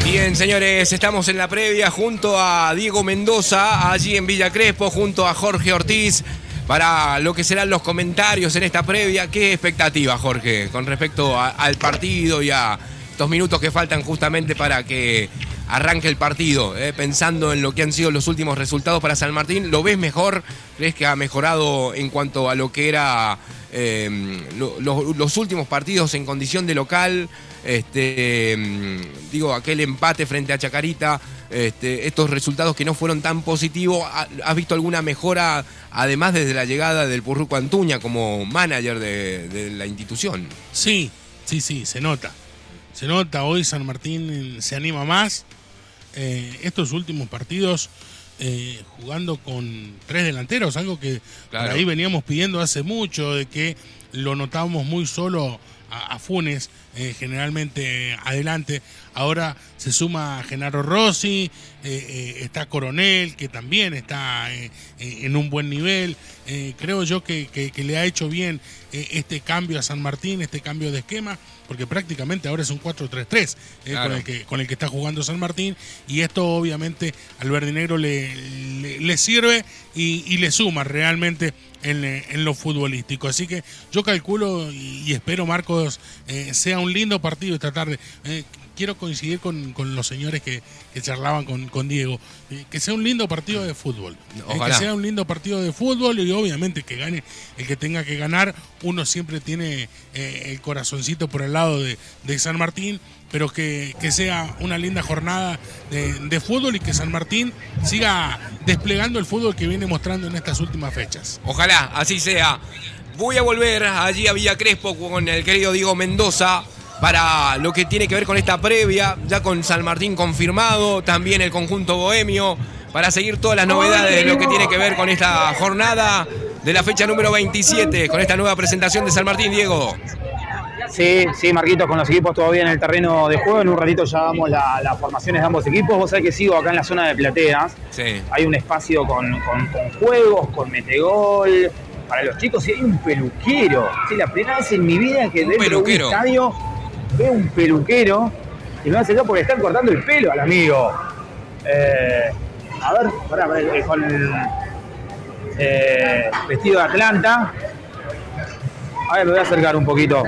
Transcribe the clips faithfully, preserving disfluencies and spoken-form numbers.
Bien, señores, estamos en la previa junto a Diego Mendoza, allí en Villa Crespo, junto a Jorge Ortiz, para lo que serán los comentarios en esta previa. ¿Qué expectativa, Jorge, con respecto a, al partido y a estos minutos que faltan justamente para que arranque el partido? Eh, pensando en lo que han sido los últimos resultados para San Martín, ¿lo ves mejor? ¿Crees que ha mejorado en cuanto a lo que era eh, lo, lo, los últimos partidos en condición de local? Este, digo, aquel empate frente a Chacarita, este, estos resultados que no fueron tan positivos. ¿Has visto alguna mejora, además desde la llegada del Purruco Antuña como manager de, de la institución? Sí, sí, sí, se nota. Se nota, hoy San Martín se anima más. Eh, estos últimos partidos eh, jugando con tres delanteros, algo que claro, por ahí veníamos pidiendo hace mucho, de que lo notábamos muy solo a, a Funes, eh, generalmente adelante. Ahora se suma Genaro Rossi, eh, eh, está Coronel, que también está eh, eh, en un buen nivel. Eh, creo yo que, que, que le ha hecho bien eh, este cambio a San Martín, este cambio de esquema, porque prácticamente ahora es un cuatro tres tres eh, claro, con, el que, con el que está jugando San Martín, y esto obviamente al verdinegro le, le, le sirve y, y le suma realmente en, en lo futbolístico. Así que yo calculo y, y espero, Marcos, eh, sea un lindo partido esta tarde. Eh, quiero coincidir con, con los señores que, que charlaban con, con Diego, eh, que sea un lindo partido de fútbol, eh, que sea un lindo partido de fútbol, y obviamente que gane el que tenga que ganar. Uno siempre tiene eh, el corazoncito por el lado de, de San Martín, pero que, que sea una linda jornada de, de fútbol, y que San Martín siga desplegando el fútbol que viene mostrando en estas últimas fechas. Ojalá así sea. Voy a volver allí a Villa Crespo con el querido Diego Mendoza para lo que tiene que ver con esta previa, ya con San Martín confirmado, también el conjunto bohemio, para seguir todas las novedades de lo que tiene que ver con esta jornada de la fecha número veintisiete, con esta nueva presentación de San Martín. Diego. Sí, sí, Marquitos, con los equipos todavía en el terreno de juego. En un ratito ya damos las la formaciones de ambos equipos. Vos sabés que sigo acá en la zona de plateas. Sí. Hay un espacio con, con, con juegos, con metegol para los chicos, y hay un peluquero. Sí, la primera vez en mi vida que dentro de un estadio veo un peluquero y me va a acercar porque están cortando el pelo al amigo. Eh, a ver, pará, pará, con el eh, vestido de Atlanta. A ver, me voy a acercar un poquito.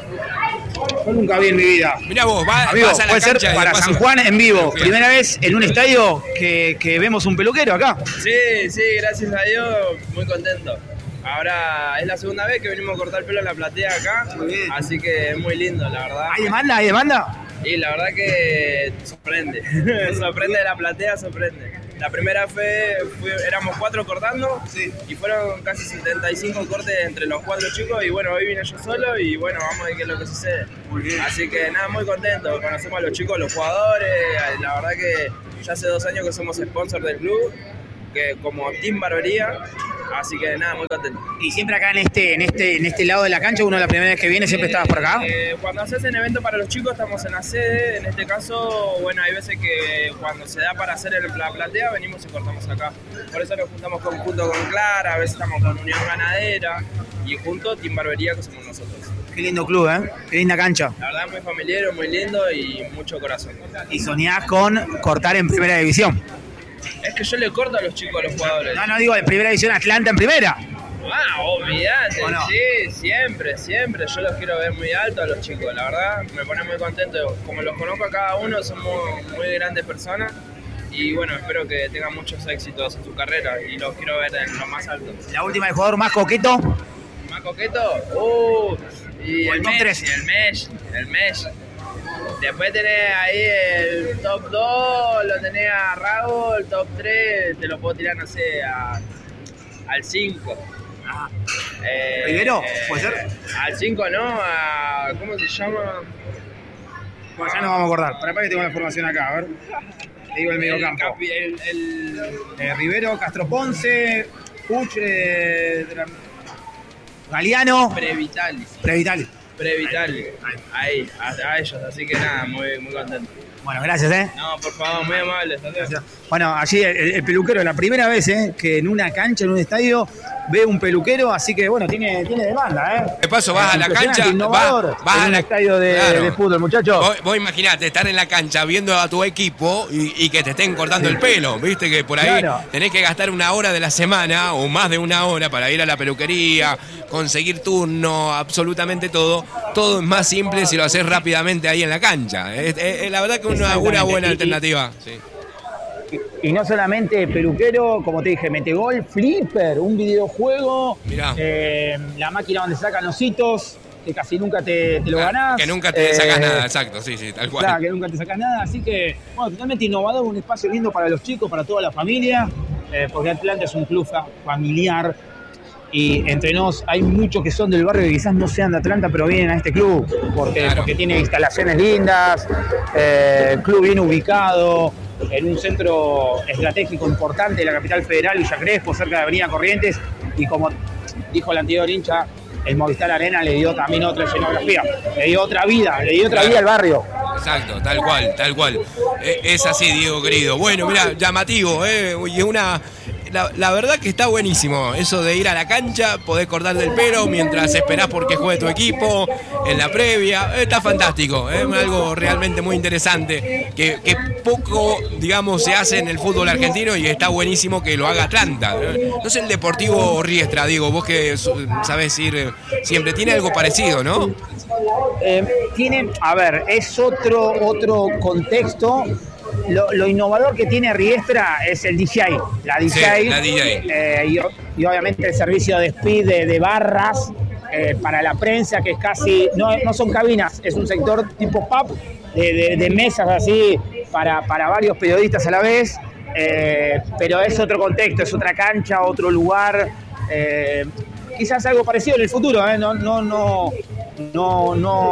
Yo nunca vi en mi vida. Mirá vos, va, amigo, vas a la puede ser para San Juan en vivo. Primera vez en un estadio que, que vemos un peluquero acá. Sí, sí, gracias a Dios, muy contento. Ahora es la segunda vez que venimos a cortar el pelo en la platea acá, así que es muy lindo, la verdad. ¿Hay demanda? ¿Hay demanda? Y la verdad que sorprende, sorprende de la platea, sorprende. La primera fue, fue éramos cuatro cortando, sí, y fueron casi setenta y cinco cortes entre los cuatro chicos, y bueno, hoy vine yo solo y bueno, vamos a ver qué es lo que sucede. Muy bien. Así que nada, muy contento, conocemos a los chicos, a los jugadores, la verdad que ya hace dos años que somos sponsor del club, que como Team Barbería. Así que nada, muy contento. Y siempre acá en este, en este, en este lado de la cancha, uno la primera vez que viene, siempre eh, estabas por acá. Eh, cuando haces un evento para los chicos estamos en la sede. En este caso, bueno, hay veces que cuando se da para hacer el, la platea, venimos y cortamos acá. Por eso nos juntamos con, junto con Clara, a veces estamos con Unión Ganadera y junto Team Barbería, que somos nosotros. Qué lindo club, ¿eh? Qué linda cancha. La verdad, muy familiar, muy lindo y mucho corazón. Y soñás con cortar en primera división. Es que yo le corto a los chicos, a los jugadores. No, no, digo, en primera división, Atlanta en primera. Ah, olvídate, no? Sí, siempre, siempre. Yo los quiero ver muy alto a los chicos, la verdad, me pone muy contento. Como los conozco a cada uno, somos muy grandes personas. Y bueno, espero que tengan muchos éxitos en su carrera y los quiero ver en lo más alto. La última, el jugador más coqueto. ¿Más coqueto? Uh, y el, el top Mesh, tres. El Mesh, el Mesh. Después tenés ahí el top dos, lo tenés a Rago, el top tres, te lo puedo tirar, no sé, a, al cinco. Ah. Eh, ¿Rivero? Eh, ¿Puede ser? Al cinco no, a... ¿cómo se llama? Bueno, ya nos vamos a acordar. Para que tengo la información acá, a ver. Te digo el medio campo. El, el, el... Eh, Rivero, Castro Ponce, Puch, eh, Galeano. Previtali. Previtali. Prevital, ahí, a, a ellos, así que nada, muy, muy contento. Bueno, gracias, ¿eh? No, por favor, muy amable. Gracias. Bueno, allí el, el peluquero, la primera vez, ¿eh? Que en una cancha, en un estadio, ve un peluquero, así que bueno, tiene, tiene demanda, ¿eh? De paso, vas a la cancha, innovador, vas, vas en a un la estadio de, claro. de fútbol, muchachos. Vos, vos imaginate estar en la cancha viendo a tu equipo y, y que te estén cortando el pelo, viste que por ahí Claro. tenés que gastar una hora de la semana o más de una hora para ir a la peluquería, conseguir turno, absolutamente todo. Todo es más simple si lo haces rápidamente ahí en la cancha. Es, es, es la verdad que una, una buena alternativa. Sí. Y no solamente peluquero, como te dije, metegol, flipper, un videojuego, eh, la máquina donde sacan los hitos, que casi nunca te, te lo Ah, ganás. que nunca te eh, sacas nada, exacto, sí, sí, tal cual. Claro, que nunca te sacas nada, así que, bueno, totalmente innovador, un espacio lindo para los chicos, para toda la familia, eh, porque Atlanta es un club fa- familiar, y entre nos hay muchos que son del barrio que quizás no sean de Atlanta, pero vienen a este club, porque, Claro. porque tiene instalaciones lindas, eh, club bien ubicado, en un centro estratégico importante de la capital federal, Villa Crespo, cerca de Avenida Corrientes, y como dijo el anterior hincha, el Movistar Arena le dio también otra escenografía, le dio otra vida, le dio otra Claro. vida al barrio. Exacto, tal cual, tal cual. Eh, es así, Diego querido. Bueno, mira, llamativo, ¿eh? Y una. La, la verdad que está buenísimo eso de ir a la cancha, poder cortarte el pelo mientras esperás porque juegue tu equipo, en la previa. Está fantástico, es ¿eh? Algo realmente muy interesante, que, que poco, digamos, se hace en el fútbol argentino y está buenísimo que lo haga Atlanta. No sé el Deportivo Riestra, digo, vos que sabés ir siempre, tiene algo parecido, ¿no? Eh, tiene, a ver, es otro, otro contexto. Lo, lo innovador que tiene Riestra es el D J, la D J, Sí, la D J. Eh, y, y obviamente el servicio de speed de, de barras eh, para la prensa, que es casi, no, no son cabinas, es un sector tipo pub, de, de, de mesas así para, para varios periodistas a la vez, eh, pero es otro contexto, es otra cancha, otro lugar, eh, quizás algo parecido en el futuro, ¿eh? no, no, no, no,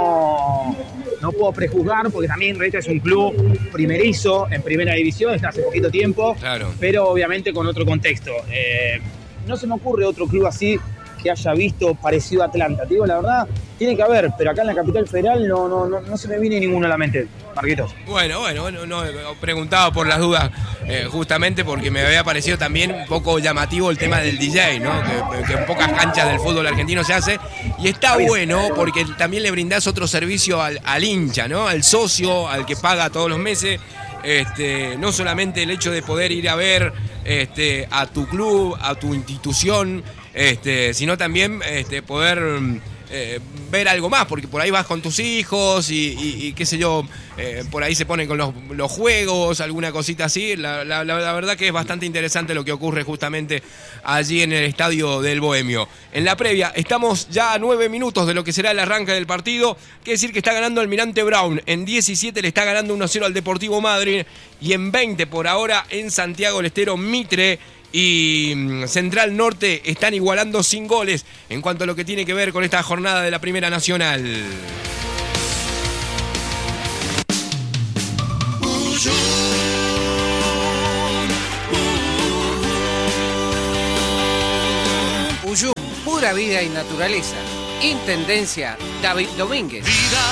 no, no puedo prejuzgar porque también Riestra es un club primerizo en primera división, está hace poquito tiempo, Claro. pero obviamente con otro contexto. Eh, no se me ocurre otro club así que haya visto parecido a Atlanta. Te digo la verdad, tiene que haber, pero acá en la capital federal no, no, no, no se me viene ninguno a la mente, Marquitos. Bueno, bueno, bueno, no, preguntaba por las dudas, eh, justamente porque me había parecido también un poco llamativo el tema del D J, ¿no? Que, que en pocas canchas del fútbol argentino se hace. Y está bueno porque también le brindás otro servicio al, al hincha, ¿no? Al socio, al que paga todos los meses. Este, no solamente el hecho de poder ir a ver este, a tu club, a tu institución, este, sino también este, poder eh, ver algo más, porque por ahí vas con tus hijos y, y, y qué sé yo, eh, por ahí se ponen con los, los juegos, alguna cosita así. La, la, la verdad que es bastante interesante lo que ocurre justamente allí en el estadio del Bohemio. En la previa, estamos ya a nueve minutos de lo que será el arranque del partido. Quiere decir que está ganando Almirante Brown. En diecisiete le está ganando uno a cero al Deportivo Madryn. Y en veinte por ahora en Santiago del Estero, Mitre y Central Norte están igualando sin goles en cuanto a lo que tiene que ver con esta jornada de la Primera Nacional. Uyú, pura vida y naturaleza. Intendencia David Domínguez. Vida